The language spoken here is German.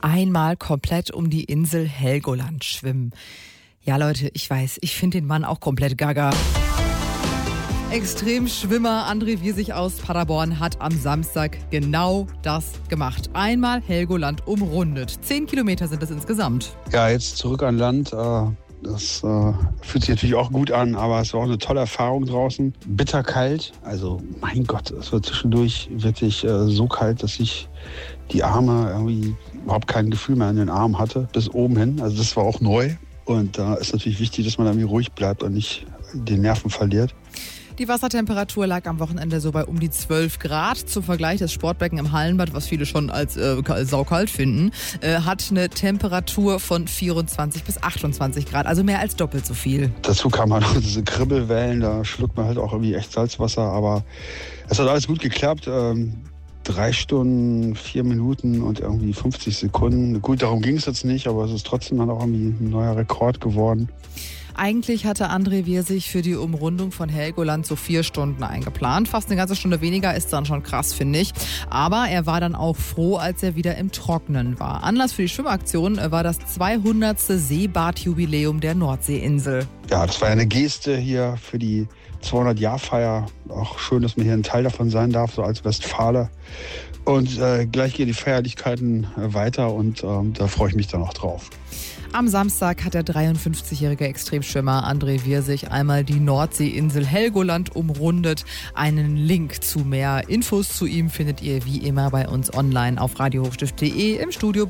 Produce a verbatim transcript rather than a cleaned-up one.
Einmal komplett um die Insel Helgoland schwimmen. Ja Leute, ich weiß, ich finde den Mann auch komplett gaga. Extremschwimmer André Wiesig aus Paderborn hat am Samstag genau das gemacht. Einmal Helgoland umrundet. Zehn Kilometer sind es insgesamt. Ja, jetzt zurück an Land. Das äh, fühlt sich natürlich auch gut an, aber es war auch eine tolle Erfahrung draußen. Bitterkalt, also mein Gott, es war zwischendurch wirklich äh, so kalt, dass ich die Arme irgendwie überhaupt kein Gefühl mehr an den Armen hatte, bis oben hin. Also das war auch neu und da ist natürlich wichtig, dass man irgendwie ruhig bleibt und nicht den Nerven verliert. Die Wassertemperatur lag am Wochenende so bei um die zwölf Grad. Zum Vergleich, das Sportbecken im Hallenbad, was viele schon als äh, saukalt finden, äh, hat eine Temperatur von vierundzwanzig bis achtundzwanzig Grad, also mehr als doppelt so viel. Dazu kamen halt auch diese Kribbelwellen, da schluckt man halt auch irgendwie echt Salzwasser, aber es hat alles gut geklappt. Ähm, drei Stunden, vier Minuten und irgendwie fünfzig Sekunden. Gut, darum ging es jetzt nicht, aber es ist trotzdem dann auch irgendwie ein neuer Rekord geworden. Eigentlich hatte André Wiesig für die Umrundung von Helgoland so vier Stunden eingeplant. Fast eine ganze Stunde weniger ist dann schon krass, finde ich. Aber er war dann auch froh, als er wieder im Trockenen war. Anlass für die Schwimmaktion war das zweihundertste Seebadjubiläum der Nordseeinsel. Ja, das war eine Geste hier für die zweihundert-Jahr-Feier. Auch schön, dass man hier ein Teil davon sein darf, so als Westfale. Und äh, gleich gehen die Feierlichkeiten äh, weiter und ähm, da freue ich mich dann auch drauf. Am Samstag hat der dreiundfünfzigjährige Extremschwimmer André Wiesig einmal die Nordseeinsel Helgoland umrundet. Einen Link zu mehr Infos zu ihm findet ihr wie immer bei uns online auf radio hochstift punkt de. Im Studio